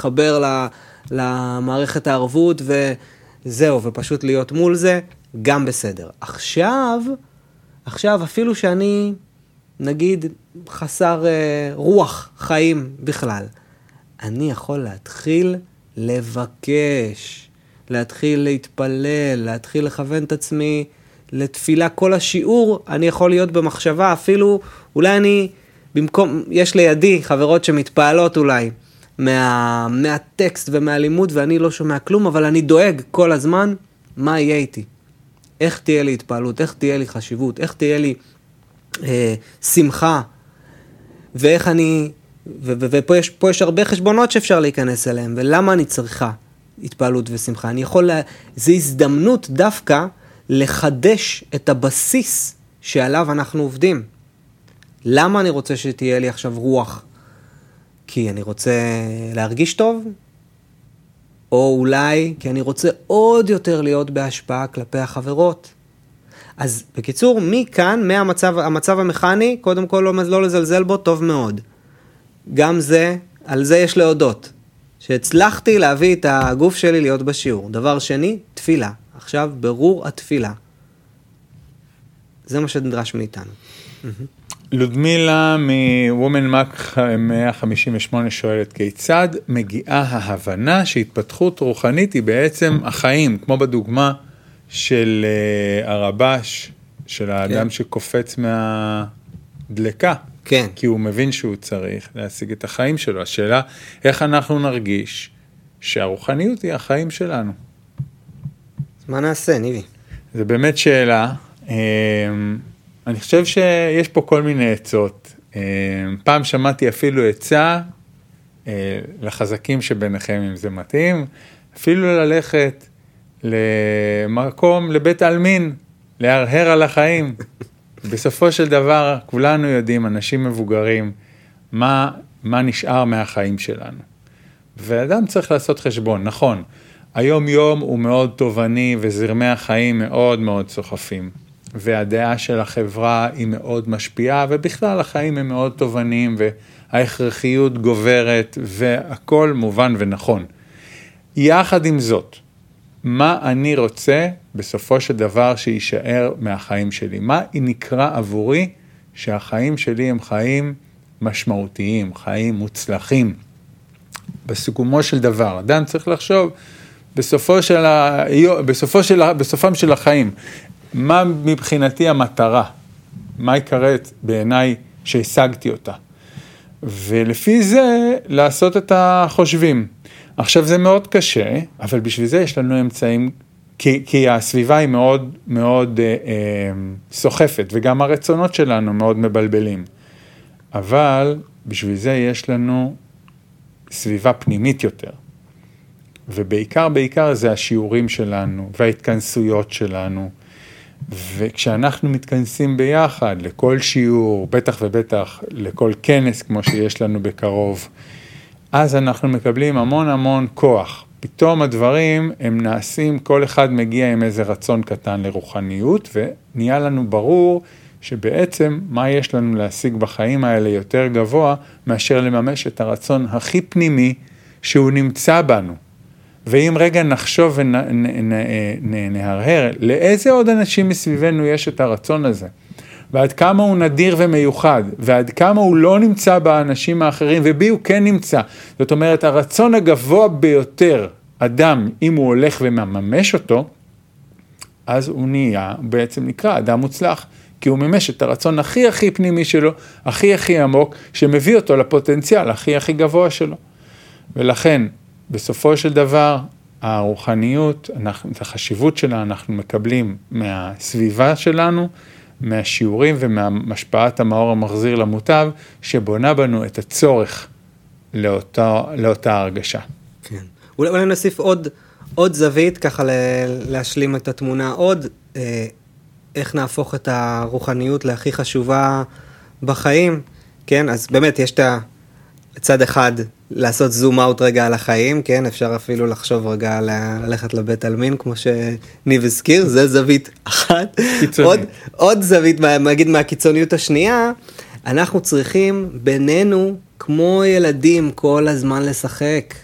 להתחבר למערכת הערבות וזהו, ופשוט להיות מול זה, גם בסדר. עכשיו אפילו שאני, נגיד, חסר רוח חיים בכלל, אני יכול להתחיל לבקש, להתחיל להתפלל, להתחיל לכוון את עצמי לתפילה. כל השיעור אני יכול להיות במחשבה, אפילו אולי אני, במקום, יש לידי חברות שמתפעלות אולי מהטקסט ומהלימוד, ואני לא שומע כלום, אבל אני דואג כל הזמן מה יהיה איתי. איך תהיה לי התפעלות, איך תהיה לי חשיבות, איך תהיה לי שמחה, ואיך אני, ופה יש הרבה חשבונות שאפשר להיכנס אליהם, ולמה אני צריכה התפעלות ושמחה. אני יכול, זו הזדמנות דווקא לחדש את הבסיס שעליו אנחנו עובדים. למה אני רוצה שתהיה לי עכשיו רוח? כי אני רוצה להרגיש טוב? או אולי כי אני רוצה עוד יותר להיות בהשפעה כלפי החברות? אז בקיצור, מכאן, המצב המכני, קודם כל לא לזלזל בו, טוב מאוד. גם זה, על זה יש להודות. שהצלחתי להביא את הגוף שלי להיות בשיעור. דבר שני, תפילה. עכשיו, ברור התפילה. זה מה שנדרש מאיתנו. לודמילה מוומן מק 158 שואלת, כיצד מגיעה ההבנה שהתפתחות רוחנית היא בעצם החיים, כמו בדוגמה של הרבש, של האדם שקופץ מהדלקה. כן. כי הוא מבין שהוא צריך להשיג את החיים שלו. השאלה, איך אנחנו נרגיש שהרוחניות היא החיים שלנו? מה נעשה, ניבי? זה באמת שאלה. אני חושב שיש פה כל מיני עצות. פעם שמעתי אפילו עצה לחזקים שביניכם, אם זה מתאים, אפילו ללכת למקום, לבית אלמין, להרהר על החיים. בסופו של דבר, כולנו יודעים, אנשים מבוגרים, מה נשאר מהחיים שלנו. ואדם צריך לעשות חשבון, נכון, היום יום הוא מאוד תובעני, וזרמי החיים מאוד מאוד סוחפים. והדעה של החברה היא מאוד משפיעה, ובכלל החיים הם מאוד תובעניים, וההכרחיות גוברת, והכל מובן ונכון. יחד עם זאת, מה אני רוצה בסופו של דבר שישאר מהחיים שלי? מה נקרא עבורי שהחיים שלי הם חיים משמעותיים, חיים מוצלחים? בסיכומו של דבר, אדם צריך לחשוב בסופם של החיים, מה מבחינתי המטרה? מה יקרת בעיניי שהשגתי אותה? ולפי זה לעשות את החושבים. עכשיו זה מאוד קשה, אבל בשביל זה יש לנו אמצעים, כי הסביבה היא מאוד מאוד סוחפת, וגם הרצונות שלנו מאוד מבלבלים. אבל בשביל זה יש לנו סביבה פנימית יותר. ובעיקר זה השיעורים שלנו, וההתכנסויות שלנו. וכשאנחנו מתכנסים ביחד לכל שיעור, בטח ובטח לכל כנס כמו שיש לנו בקרוב, אז אנחנו מקבלים המון המון כוח. פתאום הדברים הם נעשים, כל אחד מגיע עם איזה רצון קטן לרוחניות, ונהיה לנו ברור שבעצם מה יש לנו להשיג בחיים האלה יותר גבוה, מאשר לממש את הרצון הכי פנימי שהוא נמצא בנו. ואם רגע נחשוב ונהרהר, לאיזה עוד אנשים מסביבנו יש את הרצון הזה? ועד כמה הוא נדיר ומיוחד, ועד כמה הוא לא נמצא באנשים האחרים, ובי הוא כן נמצא. זאת אומרת, הרצון הגבוה ביותר, אדם, אם הוא הולך ומממש אותו, אז הוא בעצם נקרא אדם מוצלח, כי הוא ממש את הרצון הכי פנימי שלו, הכי עמוק, שמביא אותו לפוטנציאל הכי גבוה שלו. ולכן, בסופו של דבר, הרוחניות, את החשיבות שלה אנחנו מקבלים מהסביבה שלנו, מהשיעורים ומהשפעת המאור המחזיר למוטב, שבונה בנו את הצורך לאותה הרגשה. כן. אולי נוסיף עוד זווית, ככה להשלים את התמונה, עוד איך נהפוך את הרוחניות להכי חשובה בחיים, כן? אז באמת יש לצד אחד לעשות זום אאוט רגע על החיים, כן? אפשר אפילו לחשוב רגע ללכת לבית אלמין, כמו שניב הזכיר, זה זווית אחת. עוד זווית, נגיד מהקיצוניות השנייה, אנחנו צריכים בינינו, כמו ילדים, כל הזמן לשחק.